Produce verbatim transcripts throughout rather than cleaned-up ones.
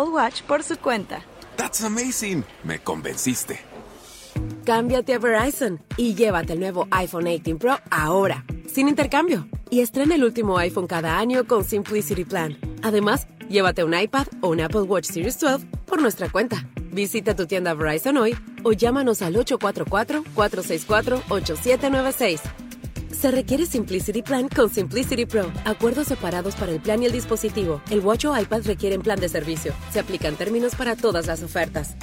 Apple Watch por su cuenta. That's amazing. Me convenciste. Cámbiate a Verizon y llévate el nuevo iPhone dieciocho Pro ahora, sin intercambio. Y estrena el último iPhone cada año con Simplicity Plan. Además, llévate un iPad o un Apple Watch Series doce por nuestra cuenta. Visita tu tienda Verizon hoy o llámanos al ocho cuatro cuatro, cuatro seis cuatro, ocho siete nueve seis. Se requiere Simplicity Plan con Simplicity Pro. Acuerdos separados para el plan y el dispositivo. El Watch o iPad requieren plan de servicio. Se aplican términos para todas las ofertas.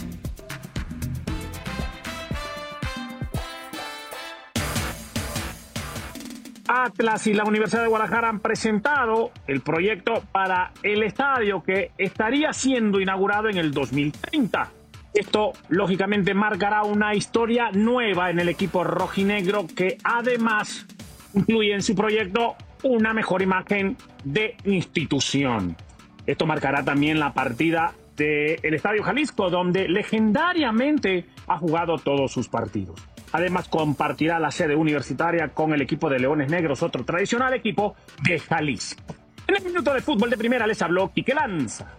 Atlas y la Universidad de Guadalajara han presentado el proyecto para el estadio que estaría siendo inaugurado en el dos mil treinta. Esto, lógicamente, marcará una historia nueva en el equipo rojinegro que, además, incluye en su proyecto una mejor imagen de institución. Esto marcará también la partida del Estadio Jalisco, donde legendariamente ha jugado todos sus partidos. Además, compartirá la sede universitaria con el equipo de Leones Negros, otro tradicional equipo de Jalisco. En el minuto de fútbol de primera les habló Quique Lanza.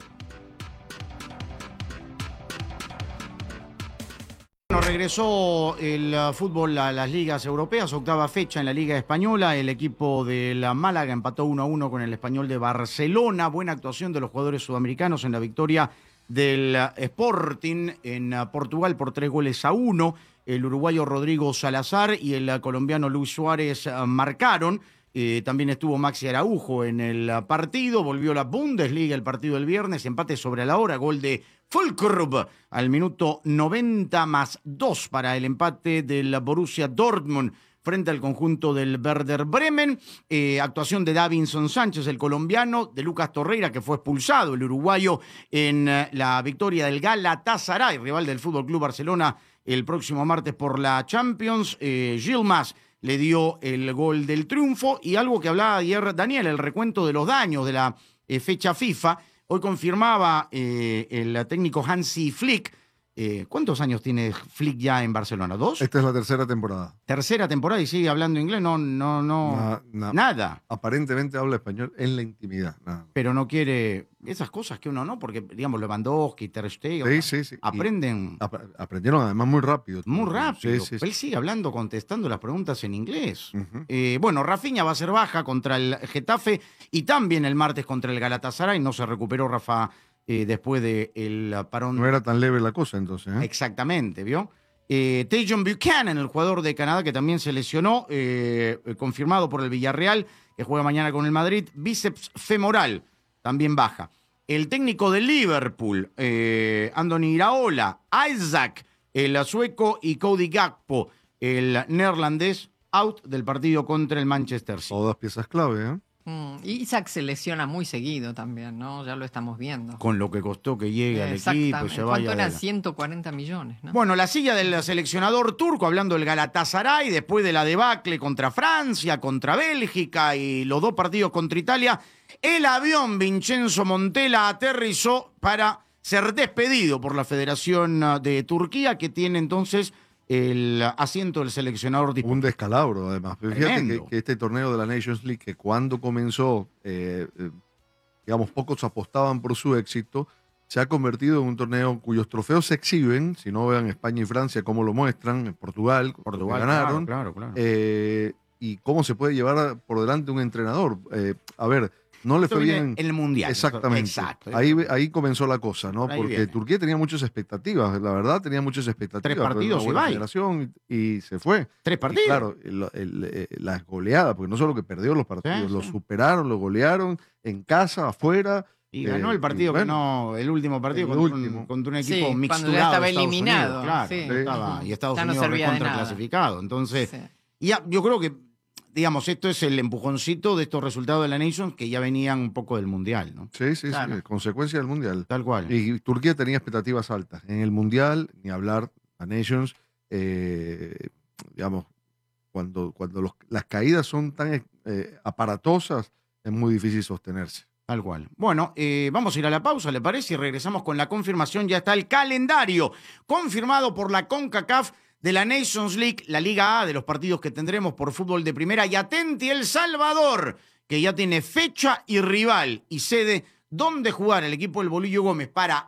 Bueno, regresó el uh, fútbol a las ligas europeas, octava fecha en la Liga Española. El equipo de la Málaga empató uno a uno con el Español de Barcelona. Buena actuación de los jugadores sudamericanos en la victoria del uh, Sporting en uh, Portugal por tres goles a uno. El uruguayo Rodrigo Salazar y el uh, colombiano Luis Suárez uh, marcaron. Eh, también estuvo Maxi Araujo en el uh, partido. Volvió la Bundesliga el partido del viernes. Empate sobre la hora. Gol de Füllkrug al minuto noventa más dos para el empate del Borussia Dortmund frente al conjunto del Werder Bremen. Eh, actuación de Davinson Sánchez, el colombiano, de Lucas Torreira, que fue expulsado, el uruguayo, en eh, la victoria del Galatasaray, rival del F C Barcelona, el próximo martes por la Champions. Eh, Yilmaz le dio el gol del triunfo. Y algo que hablaba ayer Daniel, el recuento de los daños de la eh, fecha FIFA. Hoy confirmaba eh, el técnico Hansi Flick. Eh, ¿Cuántos años tiene Flick ya en Barcelona? ¿Dos? Esta es la tercera temporada. Tercera temporada y sigue hablando inglés. No, no, no. Na, na, nada. Aparentemente habla español en la intimidad. Nada. Pero no quiere esas cosas que uno no, porque digamos Lewandowski, Ter Stegen, sí, sí, sí. aprenden. Ap aprendieron además muy rápido. Muy rápido. Sí, sí, Él sí. sigue hablando, contestando las preguntas en inglés. Uh-huh. eh, bueno, Rafinha va a ser baja contra el Getafe y también el martes contra el Galatasaray. No se recuperó Rafa. Eh, después del parón. No era tan leve la cosa entonces, ¿eh? Exactamente, ¿vio? Eh, Tajon Buchanan, el jugador de Canadá que también se lesionó, eh, confirmado por el Villarreal, que juega mañana con el Madrid, bíceps femoral, también baja. El técnico de Liverpool, eh, Andoni Iraola, Isaac, el sueco, y Cody Gakpo, el neerlandés, out del partido contra el Manchester City. Todas piezas clave, ¿eh? Mm, Isaac se lesiona muy seguido también, ¿no? Ya lo estamos viendo. Con lo que costó que llegue al equipo y se vaya. ¿Cuánto eran? La... ciento cuarenta millones, ¿no? Bueno, la silla del seleccionador turco, hablando del Galatasaray, después de la debacle contra Francia, contra Bélgica y los dos partidos contra Italia, el avión Vincenzo Montella aterrizó para ser despedido por la Federación de Turquía, que tiene entonces el asiento del seleccionador. Un descalabro, además. Fíjate que, que este torneo de la Nations League, que cuando comenzó, eh, eh, digamos, pocos apostaban por su éxito, se ha convertido en un torneo cuyos trofeos se exhiben, si no vean España y Francia cómo lo muestran, en Portugal, Portugal ganaron, claro, claro, claro. Eh, y cómo se puede llevar por delante un entrenador. Eh, a ver, no le Esto fue bien. El mundial. Exactamente. Exacto. Ahí, ahí comenzó la cosa, ¿no? Ahí Porque viene. Turquía tenía muchas expectativas, la verdad, tenía muchas expectativas. Tres partidos una buena y generación y, y se fue. Tres partidos. Y claro, el, el, el, las goleadas, porque no solo que perdió los partidos, Sí, lo sí. superaron, lo golearon en casa, afuera. Y ganó eh, el partido, y bueno, que no, el último partido el contra, último. Un, contra un Sí, equipo cuando ya mixturado. estaba de Estados eliminado, Unidos, claro, sí. estaba, y Estados Ya no Unidos servía de recontra nada. clasificado. Entonces, Sí. ya, yo creo que, digamos, esto es el empujoncito de estos resultados de la Nations que ya venían un poco del Mundial, ¿no? Sí, sí, Claro. sí, consecuencia del Mundial. Tal cual. Y Turquía tenía expectativas altas. En el Mundial, ni hablar, la Nations, eh, digamos, cuando, cuando los, las caídas son tan eh, aparatosas, es muy difícil sostenerse. Tal cual. Bueno, eh, vamos a ir a la pausa, ¿le parece? Y regresamos con la confirmación. Ya está el calendario confirmado por la CONCACAF de la Nations League, la Liga A, de los partidos que tendremos por fútbol de primera. Y atenti El Salvador, que ya tiene fecha y rival y sede donde jugar el equipo del Bolillo Gómez para